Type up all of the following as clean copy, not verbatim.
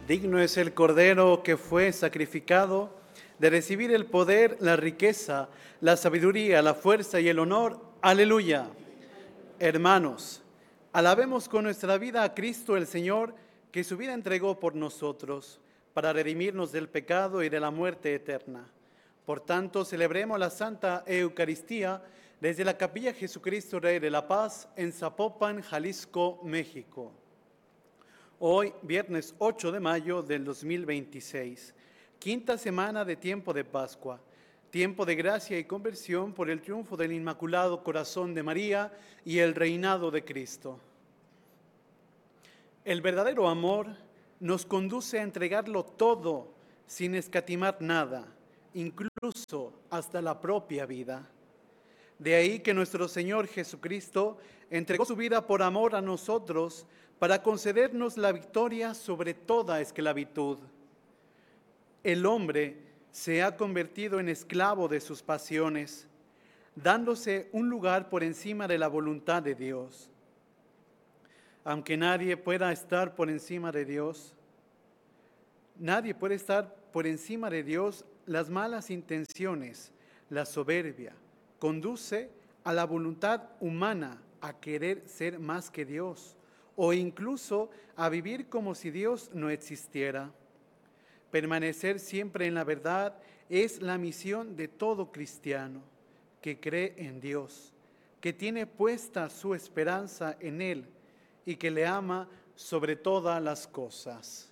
Digno es el Cordero que fue sacrificado de recibir el poder, la riqueza, la sabiduría, la fuerza y el honor. Aleluya. Hermanos, alabemos con nuestra vida a Cristo el Señor, que su vida entregó por nosotros, para redimirnos del pecado y de la muerte eterna. Por tanto, celebremos la Santa Eucaristía desde la Capilla Jesucristo Rey de la Paz en Zapopan, Jalisco, México. Hoy, viernes 8 de mayo del 2026, quinta semana de tiempo de Pascua, tiempo de gracia y conversión por el triunfo del Inmaculado Corazón de María y el reinado de Cristo. El verdadero amor nos conduce a entregarlo todo sin escatimar nada, incluso hasta la propia vida. De ahí que nuestro Señor Jesucristo entregó su vida por amor a nosotros para concedernos la victoria sobre toda esclavitud. El hombre se ha convertido en esclavo de sus pasiones, dándose un lugar por encima de la voluntad de Dios. Aunque nadie pueda estar por encima de Dios, nadie puede estar por encima de Dios, las malas intenciones, la soberbia, conduce a la voluntad humana a querer ser más que Dios o incluso a vivir como si Dios no existiera. Permanecer siempre en la verdad es la misión de todo cristiano que cree en Dios, que tiene puesta su esperanza en Él y que le ama sobre todas las cosas.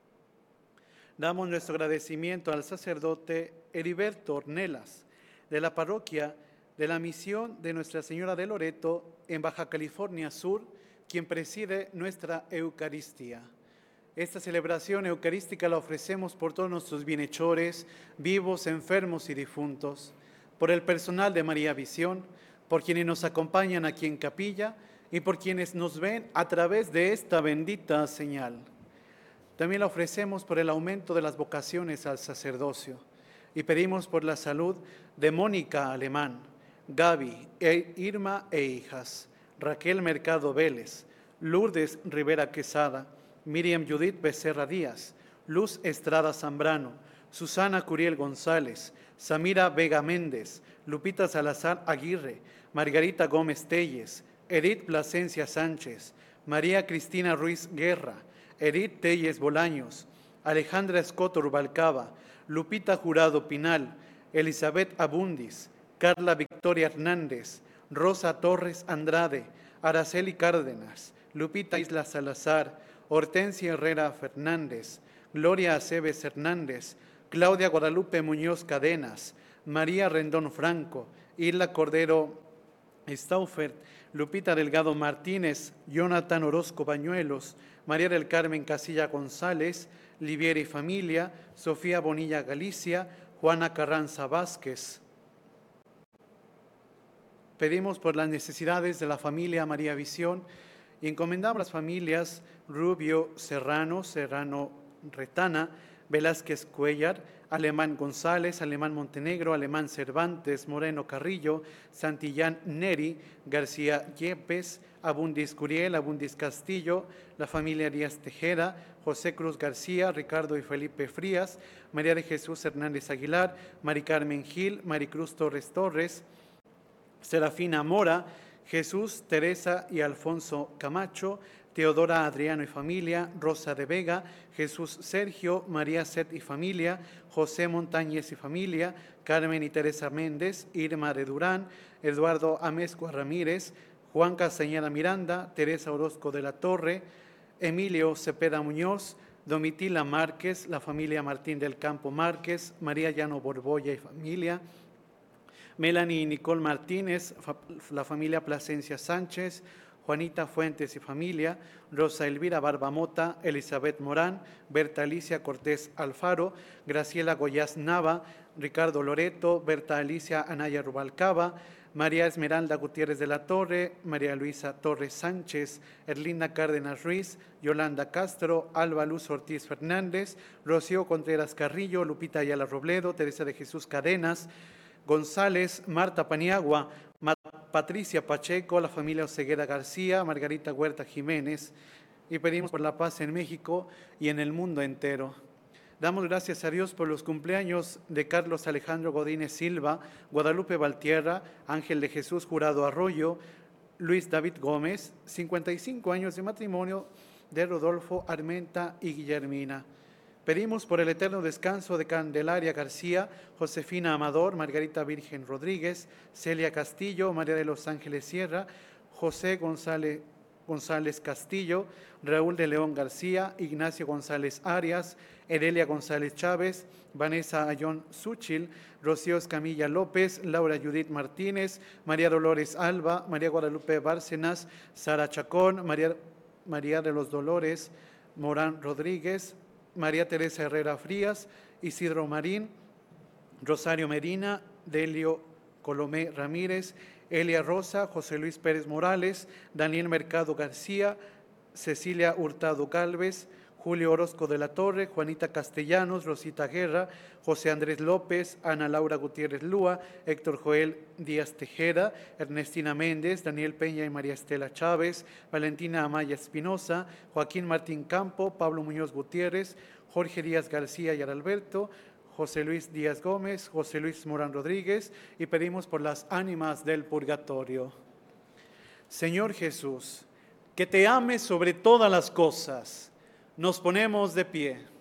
Damos nuestro agradecimiento al sacerdote Heriberto Ornelas, de la parroquia de la Misión de Nuestra Señora de Loreto en Baja California Sur, quien preside nuestra Eucaristía. Esta celebración eucarística la ofrecemos por todos nuestros bienhechores, vivos, enfermos y difuntos, por el personal de María Visión, por quienes nos acompañan aquí en capilla y por quienes nos ven a través de esta bendita señal. También la ofrecemos por el aumento de las vocaciones al sacerdocio y pedimos por la salud de Mónica Alemán, Gaby, Irma e hijas, Raquel Mercado Vélez, Lourdes Rivera Quesada, Miriam Judith Becerra Díaz, Luz Estrada Zambrano, Susana Curiel González, Samira Vega Méndez, Lupita Salazar Aguirre, Margarita Gómez Telles, Edith Plasencia Sánchez, María Cristina Ruiz Guerra, Edith Telles Bolaños, Alejandra Escoto Rubalcaba, Lupita Jurado Pinal, Elizabeth Abundis, Carla Victoria Hernández, Rosa Torres Andrade, Araceli Cárdenas, Lupita Isla Salazar, Hortensia Herrera Fernández, Gloria Aceves Hernández, Claudia Guadalupe Muñoz Cadenas, María Rendón Franco, Isla Cordero Staufert, Lupita Delgado Martínez, Jonathan Orozco Bañuelos, María del Carmen Casilla González, Liviera y familia, Sofía Bonilla Galicia, Juana Carranza Vázquez. Pedimos por las necesidades de la familia María Visión y encomendamos las familias Rubio Serrano, Serrano Retana, Velázquez Cuellar, Alemán González, Alemán Montenegro, Alemán Cervantes, Moreno Carrillo, Santillán Neri, García Yepes, Abundis Curiel, Abundis Castillo, la familia Díaz Tejeda, José Cruz García, Ricardo y Felipe Frías, María de Jesús Hernández Aguilar, Mari Carmen Gil, Maricruz Torres Torres, Serafina Mora, Jesús, Teresa y Alfonso Camacho, Teodora Adriano y familia, Rosa de Vega, Jesús Sergio, María Set y familia, José Montañez y familia, Carmen y Teresa Méndez, Irma de Durán, Eduardo Amezcua Ramírez, Juan Castañeda Miranda, Teresa Orozco de la Torre, Emilio Cepeda Muñoz, Domitila Márquez, la familia Martín del Campo Márquez, María Llano Borbolla y familia, Melanie y Nicole Martínez, la familia Plasencia Sánchez, Juanita Fuentes y familia, Rosa Elvira Barbamota, Elizabeth Morán, Berta Alicia Cortés Alfaro, Graciela Goyaz Nava, Ricardo Loreto, Berta Alicia Anaya Rubalcaba, María Esmeralda Gutiérrez de la Torre, María Luisa Torres Sánchez, Erlinda Cárdenas Ruiz, Yolanda Castro, Alba Luz Ortiz Fernández, Rocío Contreras Carrillo, Lupita Ayala Robledo, Teresa de Jesús Cadenas, González, Marta Paniagua, Patricia Pacheco, la familia Oseguera García, Margarita Huerta Jiménez, y pedimos por la paz en México y en el mundo entero. Damos gracias a Dios por los cumpleaños de Carlos Alejandro Godínez Silva, Guadalupe Valtierra, Ángel de Jesús Jurado Arroyo, Luis David Gómez, 55 años de matrimonio de Rodolfo Armenta y Guillermina. Pedimos por el eterno descanso de Candelaria García, Josefina Amador, Margarita Virgen Rodríguez, Celia Castillo, María de los Ángeles Sierra, José González Castillo, Raúl de León García, Ignacio González Arias, Herelia González Chávez, Vanessa Ayón Súchil, Rocío Escamilla López, Laura Judith Martínez, María Dolores Alba, María Guadalupe Bárcenas, Sara Chacón, María de los Dolores Morán Rodríguez, María Teresa Herrera Frías, Isidro Marín, Rosario Medina, Delio Colomé Ramírez, Elia Rosa, José Luis Pérez Morales, Daniel Mercado García, Cecilia Hurtado Galvez, Julio Orozco de la Torre, Juanita Castellanos, Rosita Guerra, José Andrés López, Ana Laura Gutiérrez Lúa, Héctor Joel Díaz Tejeda, Ernestina Méndez, Daniel Peña y María Estela Chávez, Valentina Amaya Espinosa, Joaquín Martín Campo, Pablo Muñoz Gutiérrez, Jorge Díaz García y Adalberto, José Luis Díaz Gómez, José Luis Morán Rodríguez, y pedimos por las ánimas del purgatorio. Señor Jesús, que te ames sobre todas las cosas. Nos ponemos de pie.